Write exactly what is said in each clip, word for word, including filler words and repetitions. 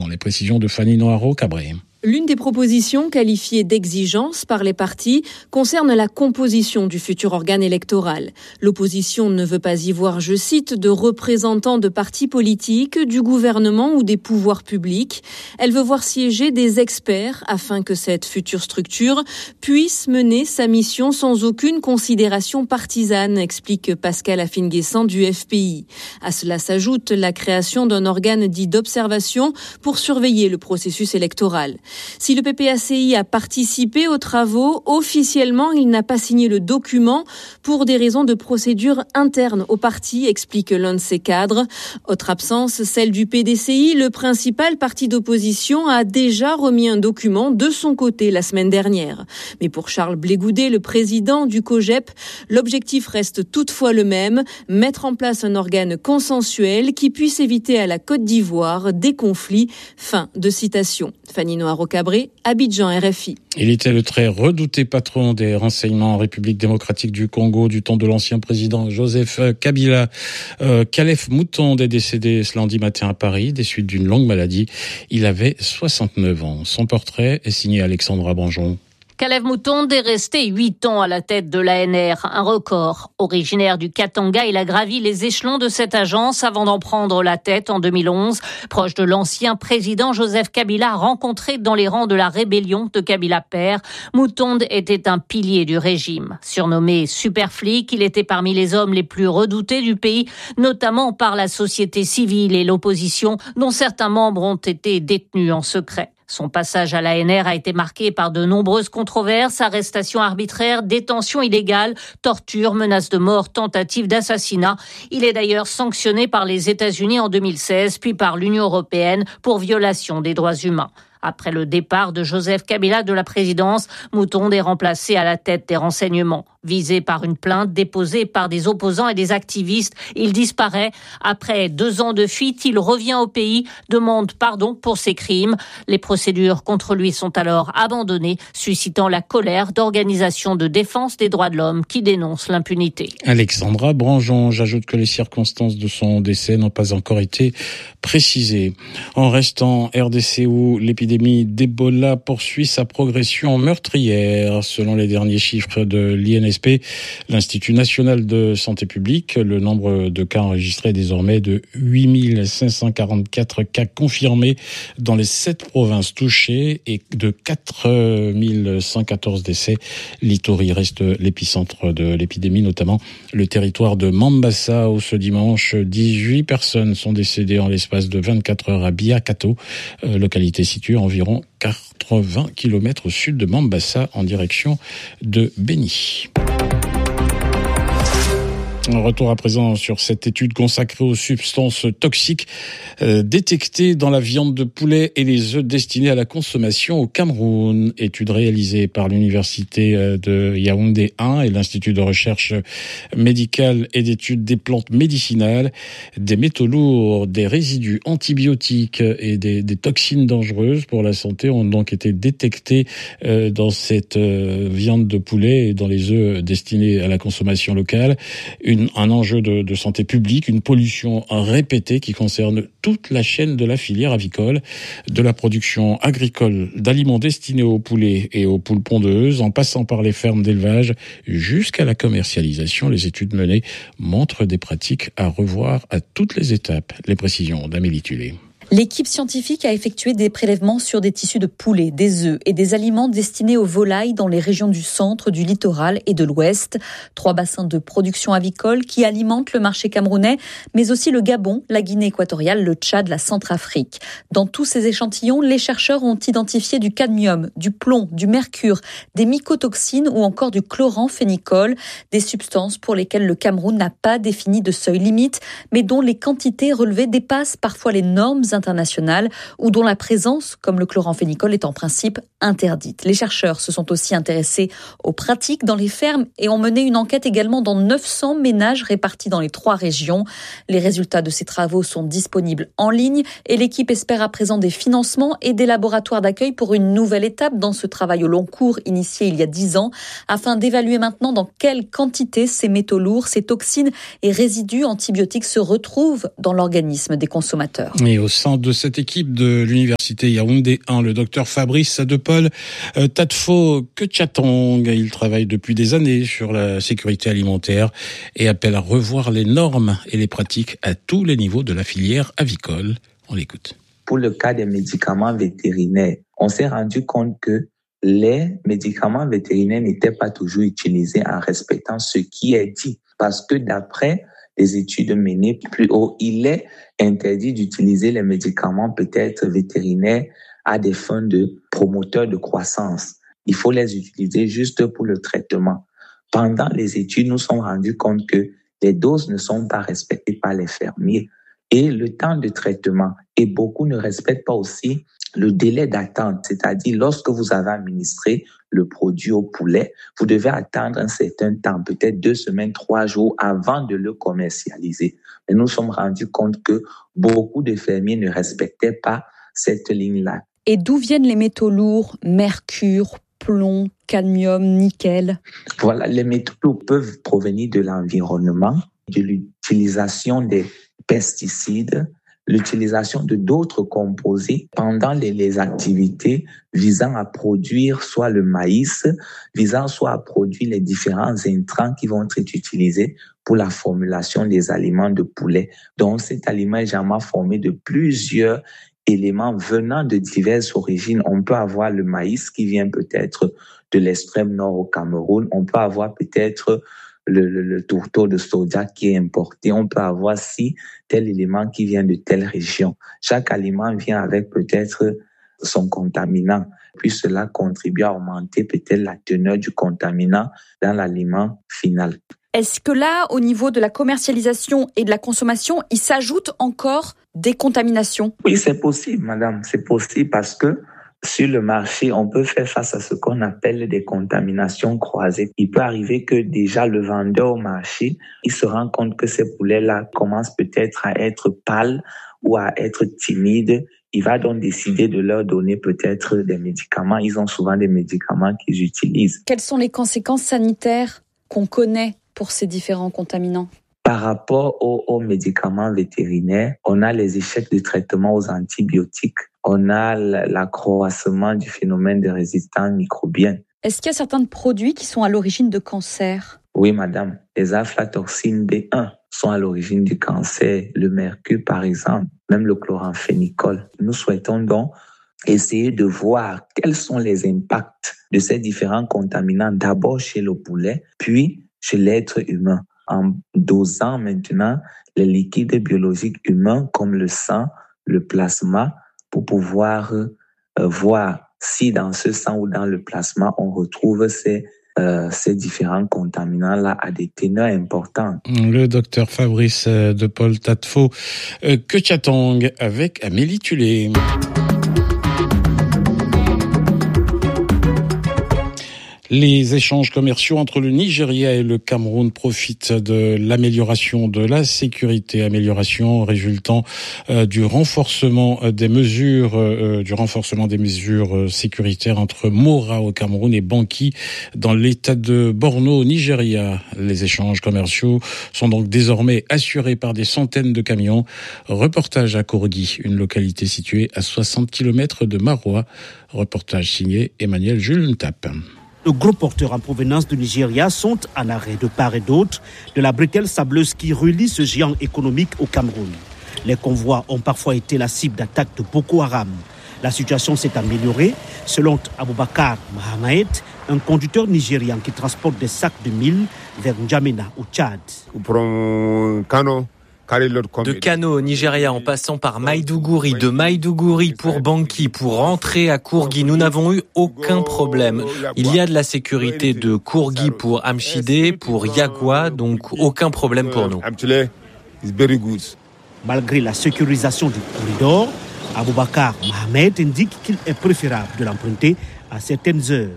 Les précisions de Fanny Noharo-Cabré. L'une des propositions qualifiées d'exigence par les partis concerne la composition du futur organe électoral. L'opposition ne veut pas y voir, je cite, de représentants de partis politiques, du gouvernement ou des pouvoirs publics. Elle veut voir siéger des experts afin que cette future structure puisse mener sa mission sans aucune considération partisane, explique Pascal Afine-Guessant du F P I. À cela s'ajoute la création d'un organe dit d'observation pour surveiller le processus électoral. Si le P P A C I a participé aux travaux, officiellement, il n'a pas signé le document pour des raisons de procédure interne au parti, explique l'un de ses cadres. Autre absence, celle du P D C I. Le principal parti d'opposition a déjà remis un document de son côté la semaine dernière. Mais pour Charles Blégoudet, le président du COJEP, l'objectif reste toutefois le même, mettre en place un organe consensuel qui puisse éviter à la Côte d'Ivoire des conflits. Fin de citation. Fanny Noharo-Cabré, Abidjan, R F I. Il était le très redouté patron des renseignements en République démocratique du Congo du temps de l'ancien président Joseph Kabila. Euh, Khalef Moutonde est décédé ce lundi matin à Paris des suites d'une longue maladie. Il avait soixante-neuf ans. Son portrait est signé Alexandra Banjon. Khalef Moutonde est resté huit ans à la tête de l'A N R, un record. Originaire du Katanga, il a gravi les échelons de cette agence avant d'en prendre la tête en deux mille onze. Proche de l'ancien président Joseph Kabila, rencontré dans les rangs de la rébellion de Kabila père, Moutonde était un pilier du régime. Surnommé super flic, il était parmi les hommes les plus redoutés du pays, notamment par la société civile et l'opposition, dont certains membres ont été détenus en secret. Son passage à l'A N R a été marqué par de nombreuses controverses, arrestations arbitraires, détentions illégales, tortures, menaces de mort, tentatives d'assassinat. Il est d'ailleurs sanctionné par les États-Unis en deux mille seize, puis par l'Union européenne pour violation des droits humains. Après le départ de Joseph Kabila de la présidence, Moutonde est remplacé à la tête des renseignements. Visé par une plainte déposée par des opposants et des activistes, il disparaît. Après deux ans de fuite, il revient au pays, demande pardon pour ses crimes. Les procédures contre lui sont alors abandonnées, suscitant la colère d'organisations de défense des droits de l'homme qui dénoncent l'impunité. Alexandra Branjon, j'ajoute que les circonstances de son décès n'ont pas encore été précisées. En restant R D C où l'épidémie d'Ebola poursuit sa progression meurtrière. Selon les derniers chiffres de l'I N S P, l'Institut national de santé publique, le nombre de cas enregistrés est désormais de huit mille cinq cent quarante-quatre cas confirmés dans les sept provinces touchées et de quatre mille cent quatorze décès. L'Ituri reste l'épicentre de l'épidémie, notamment le territoire de Mambasa où ce dimanche, dix-huit personnes sont décédées en l'espace de vingt-quatre heures à Biakato, localité située à environ quatre-vingts kilomètres au sud de Mambasa en direction de Beni. Un retour à présent sur cette étude consacrée aux substances toxiques euh, détectées dans la viande de poulet et les œufs destinés à la consommation au Cameroun. Étude réalisée par l'université de Yaoundé un et l'Institut de recherche médicale et d'études des plantes médicinales. Des métaux lourds, des résidus antibiotiques et des, des toxines dangereuses pour la santé ont donc été détectés euh, dans cette euh, viande de poulet et dans les œufs destinés à la consommation locale. Une un enjeu de, de santé publique, une pollution répétée qui concerne toute la chaîne de la filière avicole, de la production agricole d'aliments destinés aux poulets et aux poules pondeuses, en passant par les fermes d'élevage jusqu'à la commercialisation. Les études menées montrent des pratiques à revoir à toutes les étapes. Les précisions d'Amélie Tulé. L'équipe scientifique a effectué des prélèvements sur des tissus de poulet, des œufs et des aliments destinés aux volailles dans les régions du centre, du littoral et de l'ouest. Trois bassins de production avicole qui alimentent le marché camerounais, mais aussi le Gabon, la Guinée équatoriale, le Tchad, la Centrafrique. Dans tous ces échantillons, les chercheurs ont identifié du cadmium, du plomb, du mercure, des mycotoxines ou encore du chloramphénicol, des substances pour lesquelles le Cameroun n'a pas défini de seuil limite, mais dont les quantités relevées dépassent parfois les normes internationales ou dont la présence, comme le chloramphénicol, est en principe interdites. Les chercheurs se sont aussi intéressés aux pratiques dans les fermes et ont mené une enquête également dans neuf cents ménages répartis dans les trois régions. Les résultats de ces travaux sont disponibles en ligne et l'équipe espère à présent des financements et des laboratoires d'accueil pour une nouvelle étape dans ce travail au long cours initié il y a dix ans afin d'évaluer maintenant dans quelle quantité ces métaux lourds, ces toxines et résidus antibiotiques se retrouvent dans l'organisme des consommateurs. Et au sein de cette équipe de l'université Yaoundé un, le docteur Fabrice De Paul euh, Tadfo Ketchatong, il travaille depuis des années sur la sécurité alimentaire et appelle à revoir les normes et les pratiques à tous les niveaux de la filière avicole. On l'écoute. Pour le cas des médicaments vétérinaires, on s'est rendu compte que les médicaments vétérinaires n'étaient pas toujours utilisés en respectant ce qui est dit. Parce que d'après les études menées plus haut, il est interdit d'utiliser les médicaments peut-être vétérinaires à des fins de promoteurs de croissance. Il faut les utiliser juste pour le traitement. Pendant les études, nous nous sommes rendus compte que les doses ne sont pas respectées par les fermiers et le temps de traitement. Et beaucoup ne respectent pas aussi le délai d'attente, c'est-à-dire lorsque vous avez administré le produit au poulet, vous devez attendre un certain temps, peut-être deux semaines, trois jours avant de le commercialiser. Mais nous nous sommes rendus compte que beaucoup de fermiers ne respectaient pas cette ligne-là. Et d'où viennent les métaux lourds, mercure, plomb, cadmium, nickel? Voilà, les métaux lourds peuvent provenir de l'environnement, de l'utilisation des pesticides, l'utilisation de d'autres composés pendant les, les activités visant à produire soit le maïs, visant soit à produire les différents intrants qui vont être utilisés pour la formulation des aliments de poulet. Donc cet aliment est généralement formé de plusieurs éléments venant de diverses origines. On peut avoir le maïs qui vient peut-être de l'extrême nord au Cameroun, on peut avoir peut-être Le, le, le tourteau de soja qui est importé. On peut avoir si tel élément qui vient de telle région. Chaque aliment vient avec peut-être son contaminant. Puis cela contribue à augmenter peut-être la teneur du contaminant dans l'aliment final. Est-ce que là, au niveau de la commercialisation et de la consommation, il s'ajoute encore des contaminations? Oui, c'est possible, madame. C'est possible parce que sur le marché, on peut faire face à ce qu'on appelle des contaminations croisées. Il peut arriver que déjà le vendeur au marché, il se rend compte que ces poulets-là commencent peut-être à être pâles ou à être timides. Il va donc décider de leur donner peut-être des médicaments. Ils ont souvent des médicaments qu'ils utilisent. Quelles sont les conséquences sanitaires qu'on connaît pour ces différents contaminants? Par rapport aux, aux médicaments vétérinaires, on a les échecs du traitement aux antibiotiques. On a l'accroissement du phénomène de résistance microbienne. Est-ce qu'il y a certains produits qui sont à l'origine de cancer? Oui, madame. Les aflatoxines B un sont à l'origine du cancer. Le mercure, par exemple, même le chloramphénicol. Nous souhaitons donc essayer de voir quels sont les impacts de ces différents contaminants, d'abord chez le poulet, puis chez l'être humain, en dosant maintenant les liquides biologiques humains comme le sang, le plasma, pour pouvoir euh, voir si dans ce sang ou dans le plasma, on retrouve ces, euh, ces différents contaminants-là à des teneurs importantes. Le docteur Fabrice De Paul Tadfo Ketchatong avec Amélie Tulé. Les échanges commerciaux entre le Nigeria et le Cameroun profitent de l'amélioration de la sécurité, amélioration résultant euh, du renforcement des mesures, euh, du renforcement des mesures sécuritaires entre Mora au Cameroun et Banki dans l'état de Borno au Nigeria. Les échanges commerciaux sont donc désormais assurés par des centaines de camions. Reportage à Kourgui, une localité située à soixante kilomètres de Maroua. Reportage signé Emmanuel Jules Ntap. De gros porteurs en provenance du Nigeria sont en arrêt de part et d'autre de la bretelle sableuse qui relie ce géant économique au Cameroun. Les convois ont parfois été la cible d'attaques de Boko Haram. La situation s'est améliorée, selon Aboubakar Mohamed, un conducteur nigérian qui transporte des sacs de mil vers N'Djamena au Tchad. De Kano au Nigeria en passant par Maïdougouri, de Maïdougouri pour Banki, pour rentrer à Kourgui, nous n'avons eu aucun problème. Il y a de la sécurité de Kourgui pour Amchide, pour Yagwa, donc aucun problème pour nous. Malgré la sécurisation du corridor, Aboubakar Mohamed indique qu'il est préférable de l'emprunter à certaines heures.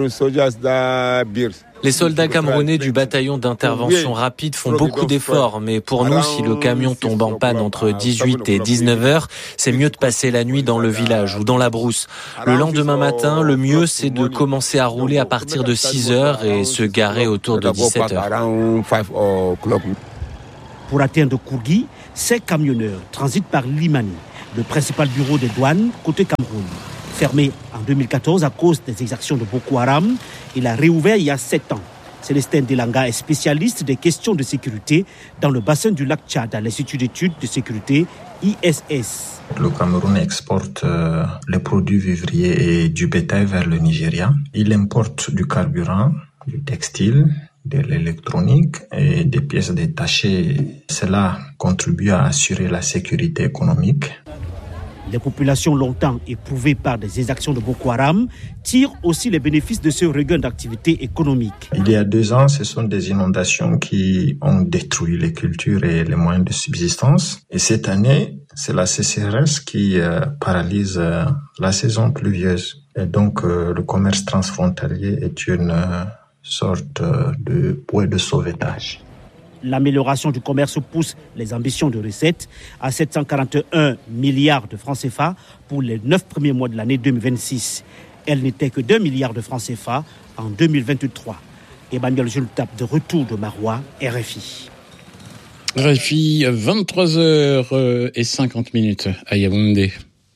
Les soldats camerounais du bataillon d'intervention rapide font beaucoup d'efforts, mais pour nous, si le camion tombe en panne entre dix-huit et dix-neuf heures, c'est mieux de passer la nuit dans le village ou dans la brousse. Le lendemain matin, le mieux, c'est de commencer à rouler à partir de six heures et se garer autour de dix-sept heures. Pour atteindre Kourgui, ces camionneurs transitent par Limani, le principal bureau des douanes côté Cameroun. Fermé en deux mille quatorze à cause des exactions de Boko Haram, il a réouvert il y a sept ans. Célestin Delanga est spécialiste des questions de sécurité dans le bassin du lac Tchad à l'Institut d'études de sécurité I S S. Le Cameroun exporte euh, les produits vivriers et du bétail vers le Nigeria. Il importe du carburant, du textile, de l'électronique et des pièces détachées. Cela contribue à assurer la sécurité économique. Les populations longtemps éprouvées par des exactions de Boko Haram tirent aussi les bénéfices de ce regain d'activité économique. Il y a deux ans, ce sont des inondations qui ont détruit les cultures et les moyens de subsistance. Et cette année, c'est la sécheresse qui euh, paralyse euh, la saison pluvieuse. Et donc, euh, le commerce transfrontalier est une euh, sorte euh, de bouée de sauvetage. L'amélioration du commerce pousse les ambitions de recettes à sept cent quarante et un milliards de francs C F A pour les neuf premiers mois de l'année deux mille vingt-six. Elle n'était que deux milliards de francs C F A en deux mille vingt-trois. Emmanuel Jules Tape de retour de Marois, R F I. R F I, vingt-trois heures cinquante minutes à Yaoundé.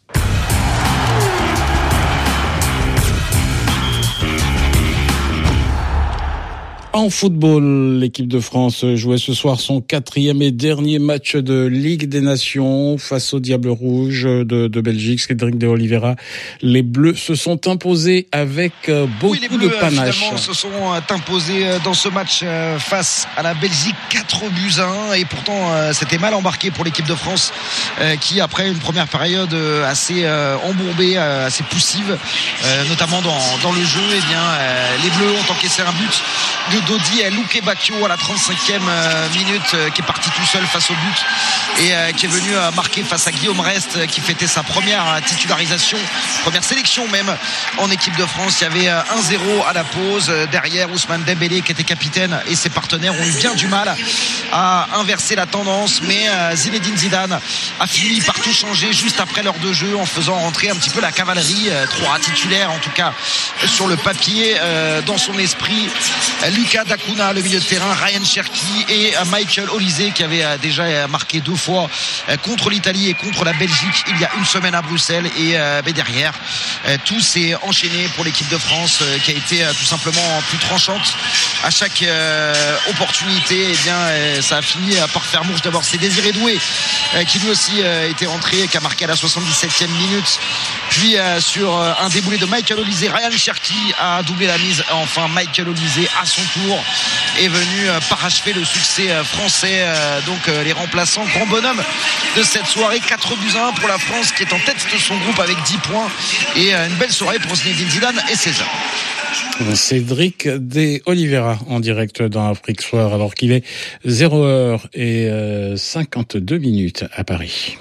En football, l'équipe de France jouait ce soir son quatrième et dernier match de Ligue des Nations face au Diable Rouge de, de Belgique. Cédric de Oliveira, les Bleus se sont imposés avec beaucoup oui, les Bleus, de panache. Finalement, se sont imposés dans ce match face à la Belgique, quatre buts à un, et pourtant c'était mal embarqué pour l'équipe de France qui, après une première période assez embourbée, assez poussive, notamment dans, dans le jeu, eh bien, les Bleus ont encaissé un but de Dodi Luke Bacchio à la trente-cinquième minute, qui est parti tout seul face au but et qui est venu marquer face à Guillaume Rest, qui fêtait sa première titularisation, première sélection même en équipe de France. Il y avait un zéro à la pause. Derrière, Ousmane Dembélé, qui était capitaine, et ses partenaires ont eu bien du mal à inverser la tendance, mais Zinedine Zidane a fini par tout changer juste après l'heure de jeu en faisant rentrer un petit peu la cavalerie, trois titulaires en tout cas sur le papier, dans son esprit. Lucas Dacuna, le milieu de terrain, Ryan Cherki et Michael Olise, qui avait déjà marqué deux fois contre l'Italie et contre la Belgique il y a une semaine à Bruxelles. Et ben derrière, tout s'est enchaîné pour l'équipe de France, qui a été tout simplement plus tranchante à chaque opportunité. Et bien ça a fini par faire mouche. D'abord c'est Désiré Doué qui lui aussi était rentré, qui a marqué à la soixante-dix-septième minute, puis sur un déboulé de Michael Olise, Ryan Cherki a doublé la mise. Enfin Michael Olise à son tour est venu parachever le succès français. Donc les remplaçants, grand bonhomme de cette soirée, quatre buts à un pour la France, qui est en tête de son groupe avec dix points, et une belle soirée pour Zinedine Zidane et ses hommes. Cédric de Oliveira en direct dans Afrique Soir, alors qu'il est zéro heure et cinquante-deux minutes à Paris.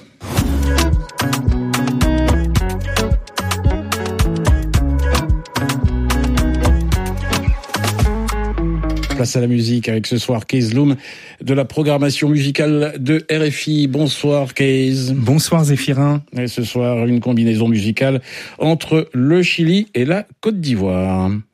Place à la musique avec ce soir Kees Loom de la programmation musicale de R F I. Bonsoir Kees. Bonsoir Zéphirin. Et ce soir, une combinaison musicale entre le Chili et la Côte d'Ivoire.